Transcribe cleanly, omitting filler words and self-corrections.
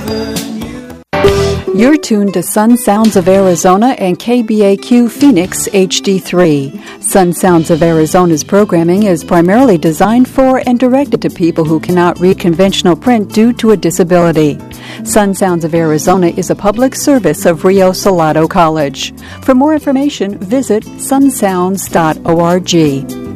You're tuned to Sun Sounds of Arizona and KBAQ Phoenix HD3. Sun Sounds of Arizona's programming is primarily designed for and directed to people who cannot read conventional print due to a disability. Sun Sounds of Arizona is a public service of Rio Salado College. For more information, visit sunsounds.org.